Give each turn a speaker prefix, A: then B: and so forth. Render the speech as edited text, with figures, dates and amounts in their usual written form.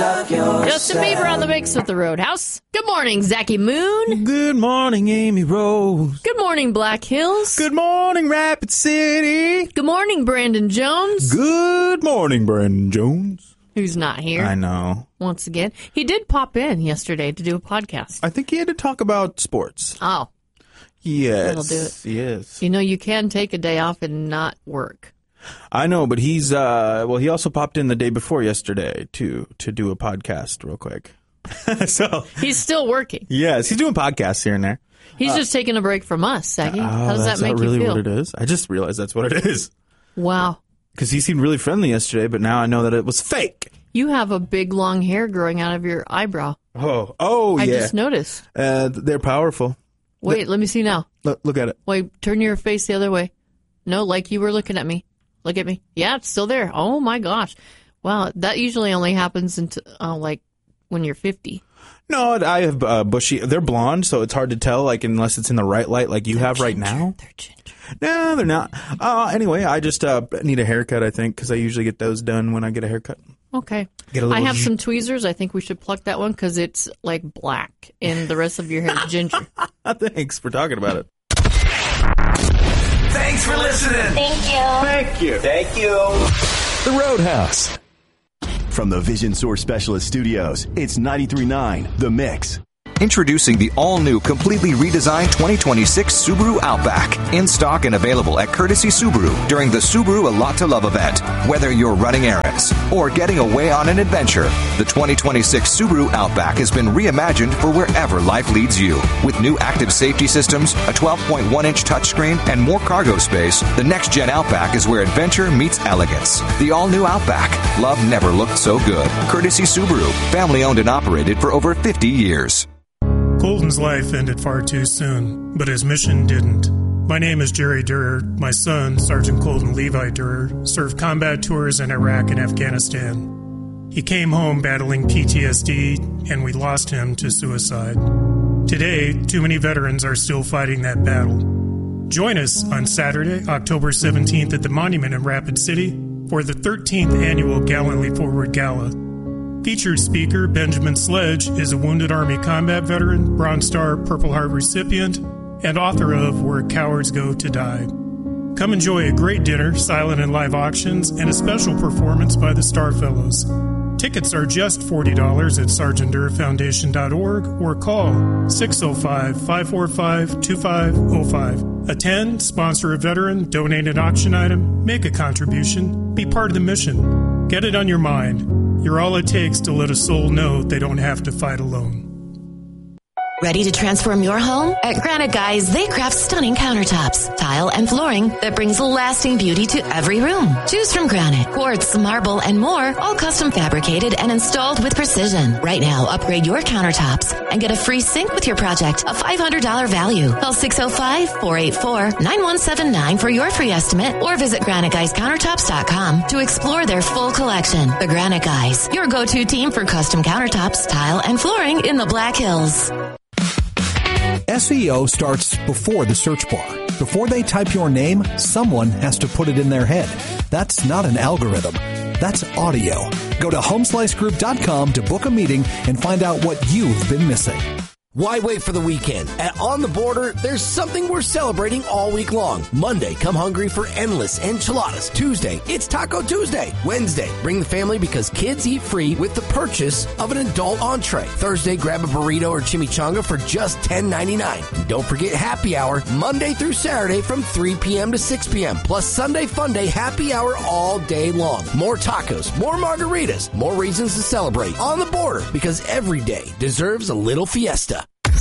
A: Justin Bieber on the mix with the Roadhouse. Good morning, Zachy Moon.
B: Good morning, Amy Rose.
A: Good morning, Black Hills.
B: Good morning, Rapid City.
A: Good morning, Brandon Jones.
B: Good morning, Brandon Jones.
A: Who's not here.
B: I know.
A: Once again. He did pop in yesterday to do a podcast.
B: I think he had to talk about sports.
A: Oh.
B: Yes.
A: That'll do it.
B: Yes.
A: You know, you can take a day off and not work.
B: I know, but he's, he also popped in the day before yesterday to do a podcast real quick. So
A: he's still working.
B: Yes, he's doing podcasts here and there.
A: He's just taking a break from us, Zachy. How does that make
B: really
A: you feel?
B: What it is? I just realized that's what it is.
A: Wow.
B: Because he seemed really friendly yesterday, but now I know that it was fake.
A: You have a big long hair growing out of your eyebrow.
B: Oh, yeah.
A: I just noticed.
B: They're powerful.
A: Wait, let me see now.
B: Look at it.
A: Wait, turn your face the other way. No, like you were looking at me. Look at me. Yeah, it's still there. Oh, my gosh. Wow, that usually only happens like when you're 50.
B: No, I have bushy. They're blonde, so it's hard to tell, like, unless it's in the right light like you have right now.
A: They're ginger.
B: No, they're not. Anyway, I just need a haircut, I think, because I usually get those done when I get a haircut.
A: Okay.
B: I
A: have some tweezers. I think we should pluck that one because it's, like, black, and the rest of your hair is ginger.
B: Thanks for talking about it.
C: Thanks for listening.
D: Thank you.
C: The Roadhouse.
E: From the Vision Source Specialist Studios, it's 93.9 The Mix.
F: Introducing the all-new, completely redesigned 2026 Subaru Outback. In stock and available at Courtesy Subaru during the Subaru A Lot to Love event. Whether you're running errands or getting away on an adventure, the 2026 Subaru Outback has been reimagined for wherever life leads you. With new active safety systems, a 12.1-inch touchscreen, and more cargo space, the next-gen Outback is where adventure meets elegance. The all-new Outback. Love never looked so good. Courtesy Subaru. Family-owned and operated for over 50 years.
G: Colton's life ended far too soon, but his mission didn't. My name is Jerry Durer. My son, Sergeant Colton Levi Durer, served combat tours in Iraq and Afghanistan. He came home battling PTSD, and we lost him to suicide. Today, too many veterans are still fighting that battle. Join us on Saturday, October 17th at the Monument in Rapid City for the 13th Annual Gallantly Forward Gala. Featured speaker Benjamin Sledge is a Wounded Army combat veteran, Bronze Star Purple Heart recipient, and author of Where Cowards Go to Die. Come enjoy a great dinner, silent and live auctions, and a special performance by the Star Fellows. Tickets are just $40 at sergeantdurerfoundation.org or call 605-545-2505. Attend, sponsor a veteran, donate an auction item, make a contribution, be part of the mission. Get it on your mind. You're all it takes to let a soul know they don't have to fight alone.
H: Ready to transform your home? At Granite Guys, they craft stunning countertops, tile, and flooring that brings lasting beauty to every room. Choose from granite, quartz, marble, and more, all custom fabricated and installed with precision. Right now, upgrade your countertops and get a free sink with your project, a $500 value. Call 605-484-9179 for your free estimate or visit GraniteGuysCountertops.com to explore their full collection. The Granite Guys, your go-to team for custom countertops, tile, and flooring in the Black Hills.
I: SEO starts before the search bar. Before they type your name, someone has to put it in their head. That's not an algorithm. That's audio. Go to homeslicegroup.com to book a meeting and find out what you've been missing.
J: Why wait for the weekend? At On the Border, there's something we're celebrating all week long. Monday, come hungry for endless enchiladas. Tuesday, it's Taco Tuesday. Wednesday, bring the family because kids eat free with the purchase of an adult entree. Thursday, grab a burrito or chimichanga for just $10.99. And don't forget happy hour Monday through Saturday from 3 p.m. to 6 p.m. Plus Sunday Fun Day happy hour all day long. More tacos, more margaritas, more reasons to celebrate. On the Border because every day deserves a little fiesta.